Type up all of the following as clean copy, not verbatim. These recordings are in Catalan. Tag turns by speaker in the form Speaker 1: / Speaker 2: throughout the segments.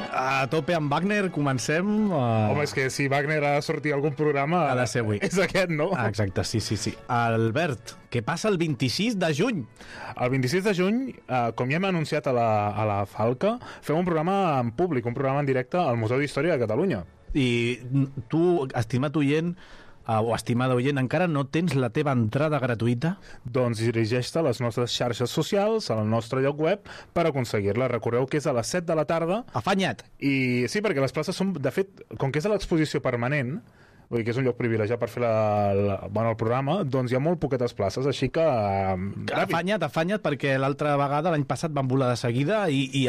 Speaker 1: A tope amb Wagner, comencem...
Speaker 2: Home, és que si Wagner ha de sortir algun programa...
Speaker 1: Ha de ser avui.
Speaker 2: És aquest, no?
Speaker 1: Exacte, sí. Albert, què passa el 26 de juny?
Speaker 2: El 26 de juny, com ja hem anunciat a la Falca, fem un programa en públic, un programa en directe al Museu d'Història de Catalunya.
Speaker 1: I tu, estimat oient, o estimada oient, encara no tens la teva entrada gratuïta?
Speaker 2: Doncs dirigeix-te a les nostres xarxes socials, al nostre lloc web, per aconseguir-la. Recordeu que és a les 7 de la tarda.
Speaker 1: Afanya't!
Speaker 2: I sí, perquè les places són, de fet, com que és a l'exposició permanent, vull dir que és un lloc privilegiat per fer el programa, doncs hi ha molt poquetes places, així que...
Speaker 1: Afanya't, perquè l'altra vegada, l'any passat, van volar de seguida i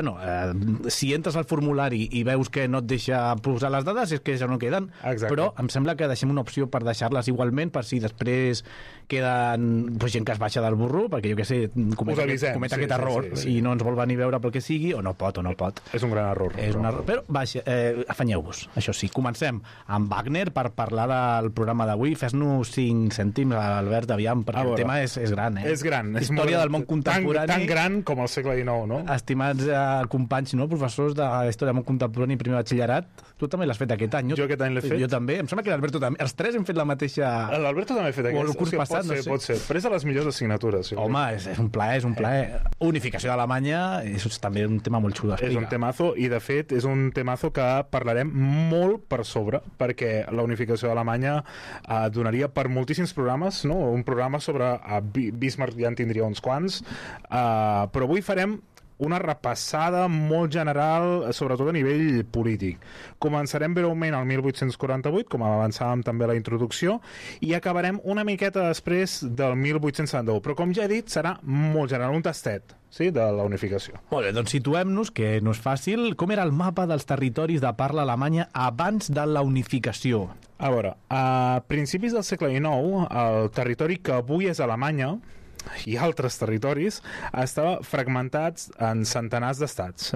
Speaker 1: si entres al formulari i veus que no et deixa posar les dades, és que ja no queden.
Speaker 2: Exacte.
Speaker 1: Però em sembla que deixem una opció per deixar-les igualment, per si després queden gent que es baixa del burro, perquè jo què sé, cometa aquest error i no ens vol venir a veure pel que sigui, o no pot.
Speaker 2: És un gran error.
Speaker 1: Però afanyeu-vos, això sí. Comencem amb Wagner, per parlar del programa d'avui. Fes-nos 5 cèntims, Albert, aviam, perquè el tema és gran,
Speaker 2: És gran.
Speaker 1: Història del món contemporani.
Speaker 2: Tan gran com el segle XIX, no?
Speaker 1: Estimats companys, professors de Història del món contemporani i primer batxillerat, tu també l'has fet aquest any.
Speaker 2: Jo aquest any l'he fet.
Speaker 1: Jo també. Em sembla que l'Alberto també. Els tres hem fet la mateixa...
Speaker 2: L'Alberto també ha fet aquest.
Speaker 1: O el curs passat, no sé.
Speaker 2: Pot ser. Però és de les millors assignatures.
Speaker 1: Home, és un plaer. Unificació d'Alemanya és també un tema molt xulo d'explicar.
Speaker 2: És un temazo, i de fet és un temazo que parlarem molt per sobre, perquè la unificació d'Alemanya donaria per moltíssims programes, no? Un programa sobre Bismarck ja en tindria uns quants, però avui farem una repassada molt general, sobretot a nivell polític. Començarem breument al 1848, com avançàvem també a la introducció, i acabarem una miqueta després del 1871, però com ja he dit, serà molt general, un tastet, sí, de la unificació.
Speaker 1: Molt bé, doncs situem-nos, que no és fàcil. Com era el mapa dels territoris de parla alemanya abans de la unificació?
Speaker 2: A veure, a principis del segle XIX, el territori que avui és Alemanya i altres territoris estava fragmentats en centenars d'estats.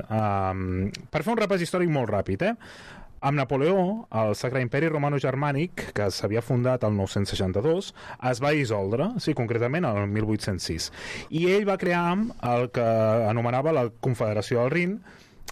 Speaker 2: Per fer un repàs històric molt ràpid, amb Napoleó, el Sacre Imperi Romano-Germànic, que s'havia fundat el 962, es va dissoldre, sí, concretament el 1806. I ell va crear el que anomenava la Confederació del Rin,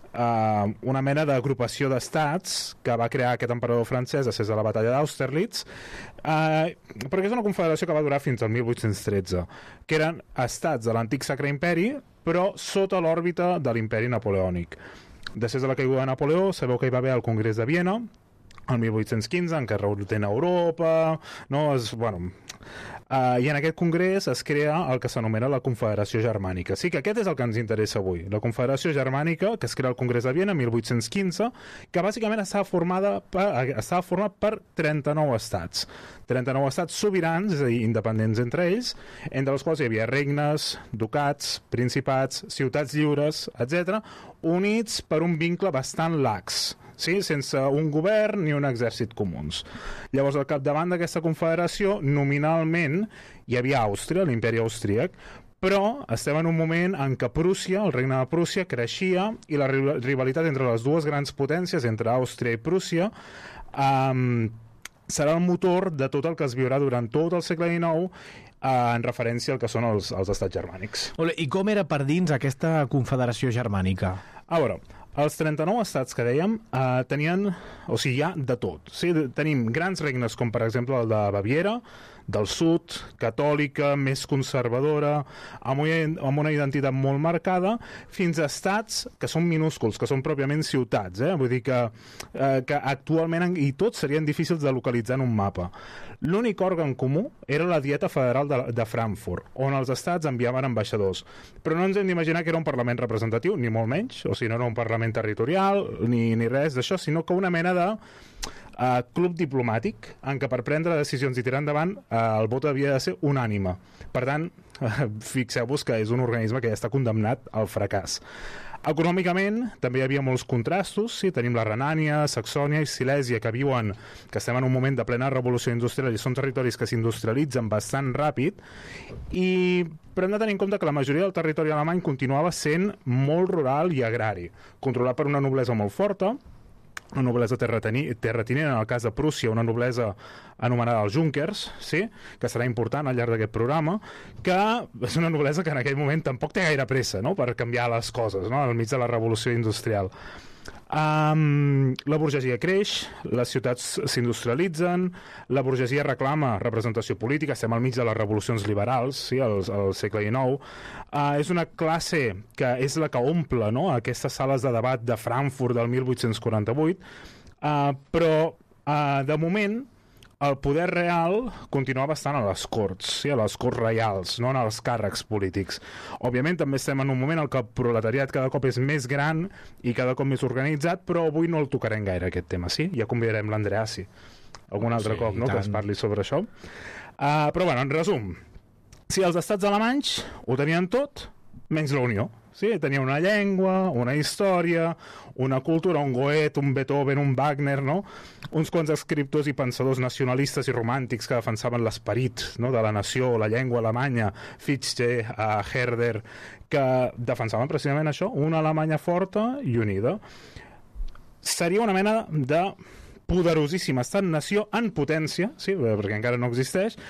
Speaker 2: una mena d'agrupació d'estats que va crear aquest emperador francès després de la batalla d'Austerlitz, perquè és una confederació que va durar fins al 1813, que eren estats de l'antic Sacre Imperi, però sota l'òrbita de l'imperi napoleònic. Després de la caiguda de Napoleó, sabeu que hi va haver el Congrés de Viena, el 1815, en què es reordena Europa, no? I en aquest congrés es crea el que s'anomena la Confederació Germànica. Sí que aquest és el que ens interessa avui. La Confederació Germànica, que es crea al Congrés de Viena, 1815, que bàsicament estava format per 39 estats. 39 estats sobirans, és a dir, independents entre ells, entre els quals hi havia regnes, ducats, principats, ciutats lliures, etc., units per un vincle bastant lax, sí? Sense un govern ni un exèrcit comuns. Llavors, al capdavant d'aquesta confederació, nominalment, hi havia Àustria, l'imperi austríac, però estem en un moment en què Prússia, el regne de Prússia, creixia i la rivalitat entre les dues grans potències, entre Àustria i Prússia, serà el motor de tot el que es viurà durant tot el segle XIX en referència al que són els estats germànics.
Speaker 1: I com era per dins aquesta confederació germànica?
Speaker 2: A veure, els 39 estats que dèiem tenien, hi ha de tot. Sí? Tenim grans regnes com per exemple el de Baviera, del sud, catòlica, més conservadora, amb una identitat molt marcada, fins a estats que són minúsculs, que són pròpiament ciutats. Vull dir que actualment, i tots serien difícils de localitzar en un mapa. L'únic òrgan comú era la Dieta Federal de Frankfurt, on els estats enviaven ambaixadors. Però no ens hem d'imaginar que era un parlament representatiu, ni molt menys, no era un parlament territorial, ni res d'això, sinó que una mena de club diplomàtic en què per prendre decisions i tirar endavant el vot havia de ser unànime. Per tant, fixeu-vos que és un organisme que ja està condemnat al fracàs. Econòmicament també hi havia molts contrastos, sí? Tenim la Renània, Saxònia i Silèsia que estem en un moment de plena revolució industrial i són territoris que s'industrialitzen bastant ràpid, però hem de tenir en compte que la majoria del territori alemany continuava sent molt rural i agrari, controlat per una noblesa molt forta, una noblesa terratinent, en el cas de Prússia, una noblesa anomenada els Junkers, sí? Que serà important al llarg d'aquest programa, que és una noblesa que en aquell moment tampoc té gaire pressa, no? Per canviar les coses, no? Al mig de la revolució industrial. La burgesia creix, les ciutats s'industrialitzen, la burgesia reclama representació política, estem al mig de les revolucions liberals, sí, al segle XIX. És una classe que és la que omple, no?, aquestes sales de debat de Frankfurt del 1848, però de moment el poder real continuava estant a les corts, sí, a les corts reials, no en els càrrecs polítics. Òbviament també estem en un moment en què el proletariat cada cop és més gran i cada cop més organitzat, però avui no el tocarem gaire aquest tema, sí? Ja convidarem l'Andreassi algun altre cop, no?, que ens parli sobre això. Però bueno, en resum, si els estats alemanys ho tenien tot, menys la Unió. Sí, tenia una llengua, una història, una cultura, un Goethe, un Beethoven, un Wagner, no? Uns quants escriptors i pensadors nacionalistes i romàntics que defensaven l'esperit, no?, de la nació, la llengua alemanya, Fichte, Herder, que defensaven precisament això, una Alemanya forta i unida. Seria una mena de poderosíssim estat-nació en potència, sí, perquè encara no existeix,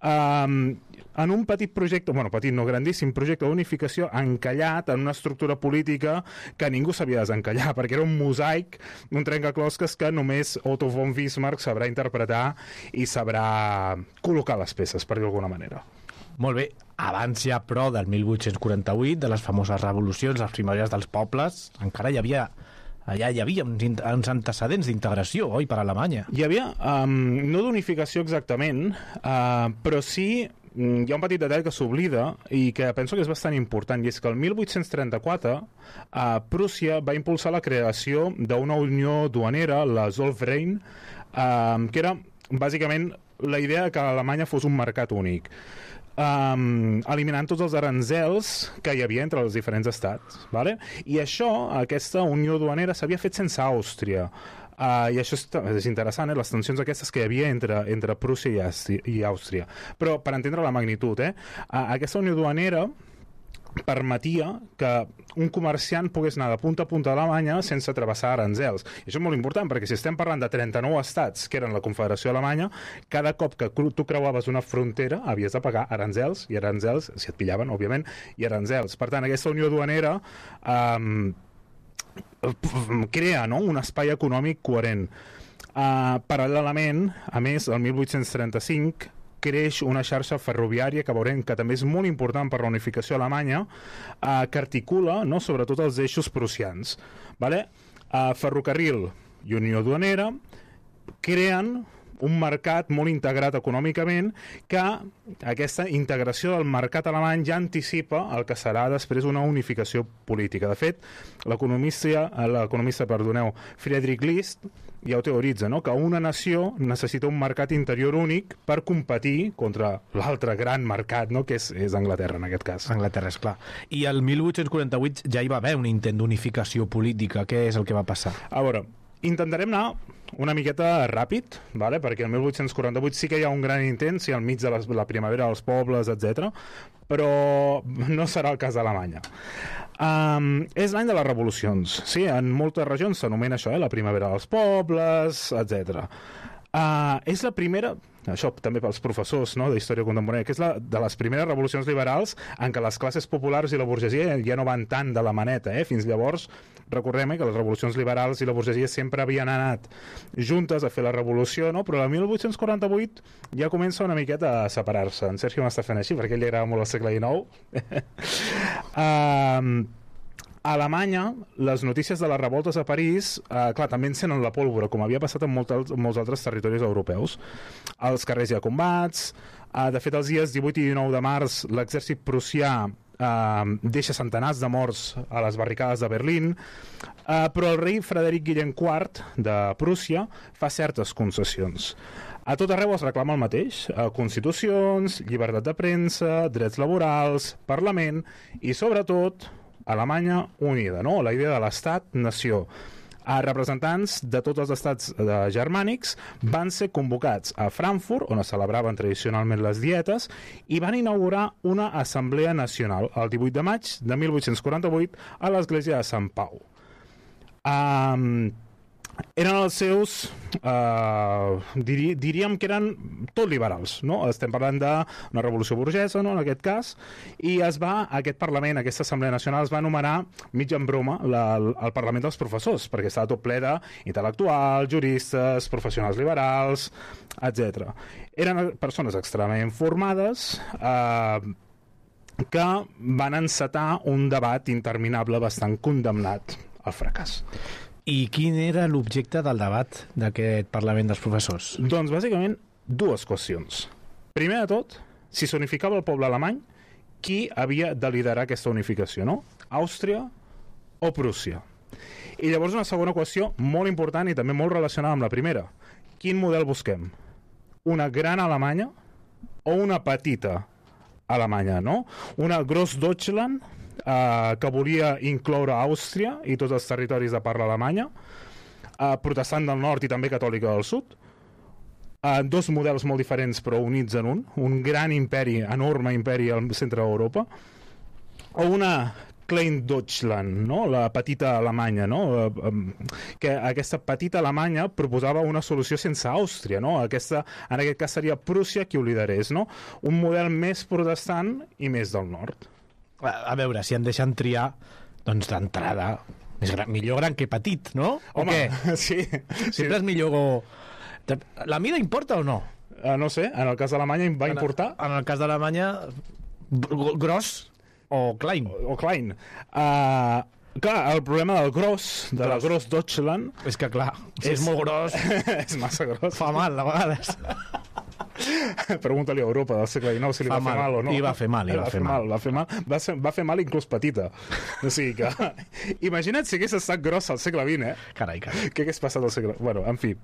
Speaker 2: en un petit projecte, bueno, petit no, grandíssim projecte d'unificació encallat en una estructura política que ningú sabia desencallar, perquè era un mosaic, un trencaclosques que només Otto von Bismarck sabrà interpretar i sabrà col·locar les peces, per dir d'alguna manera.
Speaker 1: Molt bé, abans ja, però, del 1848, de les famoses revolucions, les primaveres dels pobles, encara hi havia uns antecedents d'integració, oi, per a Alemanya?
Speaker 2: Hi havia, no d'unificació exactament, però sí hi ha un petit detall que s'oblida i que penso que és bastant important, i és que el 1834 Prússia va impulsar la creació d'una unió duanera, la Zollverein, que era bàsicament la idea que Alemanya fos un mercat únic, eliminant tots els aranzels que hi havia entre els diferents estats, vale? I això, aquesta unió duanera, s'havia fet sense Àustria. I això és interessant, les tensions aquestes que hi havia entre Prússia i Àustria. Però, per entendre la magnitud, aquesta unió duanera permetia que un comerciant pogués anar de punta a punta d'Alemanya sense travessar aranzels. I això és molt important, perquè si estem parlant de 39 estats que eren la Confederació Alemanya, cada cop que tu creuaves una frontera havies de pagar aranzels, i aranzels, si et pillaven, òbviament, i aranzels. Per tant, aquesta unió duanera crea, no?, un espai econòmic coherent. Paral·lelament, a més, el 1835 creix una xarxa ferroviària que veurem que també és molt important per la unificació alemanya, que articula, no?, sobretot els eixos prussians. Vale? Ferrocarril i unió duanera creen un mercat molt integrat econòmicament, que aquesta integració del mercat alemany ja anticipa el que serà després una unificació política. De fet, l'economista Friedrich List ja ho teoritza, no?, que una nació necessita un mercat interior únic per competir contra l'altre gran mercat, no?, que és Anglaterra, en aquest cas.
Speaker 1: Anglaterra, és clar. I el 1848 ja hi va haver un intent d'unificació política. Què és el que va passar?
Speaker 2: A veure, intentarem anar una miqueta ràpid, vale? Perquè el 1848 sí que hi ha un gran intent, sí, al mig de la primavera dels pobles, etc. Però no serà el cas d'Alemanya. És l'any de les revolucions. Sí, en moltes regions s'anomena això, la primavera dels pobles, etc. És la primera, això també pels professors, no?, d'història contemporània, que és de les primeres revolucions liberals en què les classes populars i la burgesia ja no van tant de la maneta. Fins llavors, recordem que les revolucions liberals i la burgesia sempre havien anat juntes a fer la revolució, no?, però el 1848 ja comença una miqueta a separar-se. En Sergio m'està fent així, perquè a ell li agrada molt el segle XIX. A Alemanya, les notícies de les revoltes a París, clar, també encenen la pólvora, com havia passat en molts altres territoris europeus. Als carrers hi ha combats. De fet, els dies 18 i 19 de març, l'exèrcit prussià deixa centenars de morts a les barricades de Berlín, però el rei Frederic Guillem IV de Prússia fa certes concessions. A tot arreu es reclama el mateix: constitucions, llibertat de premsa, drets laborals, parlament i, sobretot, Alemanya unida, no?, la idea de l'estat-nació. Representants de tots els estats germànics van ser convocats a Frankfurt, on es celebraven tradicionalment les dietes, i van inaugurar una assemblea nacional el 18 de maig de 1848 a l'església de Sant Pau. eren els seus, diríem que eren tot liberals, no? Estem parlant d'una revolució burgesa, no?, en aquest cas, i aquest Parlament, aquesta Assemblea Nacional, es va anomenar, mig en broma, el Parlament dels Professors, perquè estava tot ple d'intel·lectuals, juristes, professionals liberals, etc. Eren persones extremadament formades, que van encetar un debat interminable bastant condemnat al fracàs.
Speaker 1: I quin era l'objecte del debat d'aquest Parlament dels Professors?
Speaker 2: Doncs, bàsicament, dues qüestions. Primer de tot, si s'unificava el poble alemany, qui havia de liderar aquesta unificació, no? Àustria o Prússia? I llavors una segona qüestió molt important i també molt relacionada amb la primera. Quin model busquem? Una gran Alemanya o una petita Alemanya, no? Una Großdeutschland, que volia incloure Àustria i tots els territoris de parla alemanya, protestant del nord i també catòlica del sud, dos models molt diferents però units en un gran imperi, enorme imperi al centre d'Europa, o una Klein Deutschland, no? La petita Alemanya, no? Que aquesta petita Alemanya proposava una solució sense Àustria, no? En aquest cas seria Prússia qui ho liderés, no? Un model més protestant i més del nord.
Speaker 1: A veure, si en deixen triar, doncs d'entrada, millor gran que petit, no?
Speaker 2: Home, sí.
Speaker 1: Sempre és millor... La mida importa o no?
Speaker 2: No sé, en el cas d'Alemanya va importar?
Speaker 1: En el cas d'Alemanya, gros o klein.
Speaker 2: O klein. Clar, el problema del gros, de la Großdeutschland...
Speaker 1: És que, clar, si és molt gros...
Speaker 2: és massa gros.
Speaker 1: Fa mal, a vegades.
Speaker 2: Pregunta-li a Europa del segle XIX si li va fer mal o no.
Speaker 1: I va fer mal,
Speaker 2: Va fer mal inclús petita. O sigui que... Imagina't si hagués estat grossa al segle XX,
Speaker 1: Carai.
Speaker 2: Què hagués passat al segle... Bueno, en fi.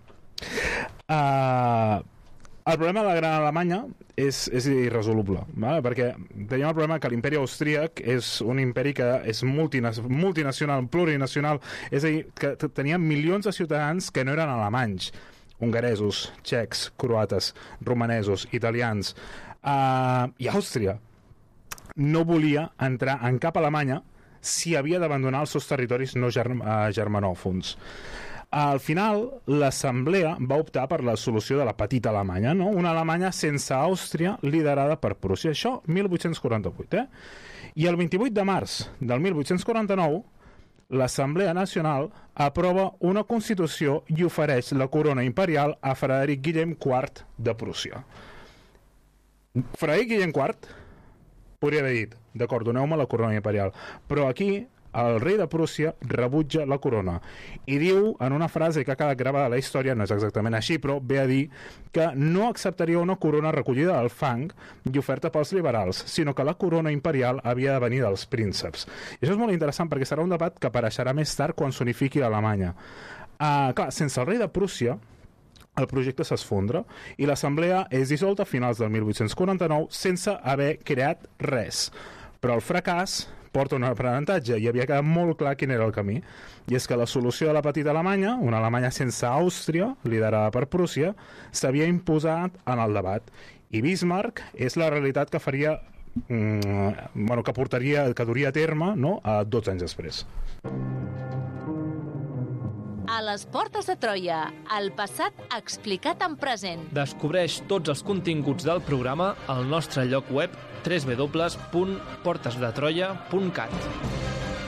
Speaker 2: El problema de la Gran Alemanya és irresoluble, ¿vale? Perquè teníem el problema que l'imperi austríac és un imperi que és multinacional, plurinacional, és a dir, que tenia milions de ciutadans que no eren alemanys, hongaresos, txecs, croates, romanesos, italians, i Àustria no volia entrar en cap Alemanya si havia d'abandonar els seus territoris no germanòfons. Al final, l'Assemblea va optar per la solució de la petita Alemanya, no? Una Alemanya sense Àustria liderada per Prússia. Això, 1848, I el 28 de març del 1849, l'Assemblea Nacional aprova una Constitució i ofereix la corona imperial a Frederic Guillem IV de Prússia. Frederic Guillem IV podria haver dit, d'acord, doneu-me la corona imperial, però aquí el rei de Prússia rebutja la corona i diu, en una frase que ha quedat gravada a la història, no és exactament així, però ve a dir que no acceptaria una corona recollida del fang i oferta pels liberals, sinó que la corona imperial havia de venir dels prínceps. I això és molt interessant perquè serà un debat que apareixerà més tard quan s'unifiqui Alemanya. Clar, sense el rei de Prússia, el projecte s'esfondra i l'assemblea és dissolta a finals del 1849 sense haver creat res. Però el fracàs porta un aprenentatge i havia quedat molt clar quin era el camí. I és que la solució de la petita Alemanya, una Alemanya sense Àustria, liderada per Prússia, s'havia imposat en el debat. I Bismarck és la realitat que faria, que duria a terme, no?, 12 anys després.
Speaker 3: A les portes de Troia, el passat explicat en present.
Speaker 4: Descobreix tots els continguts del programa al nostre lloc web www.portesdetroia.cat.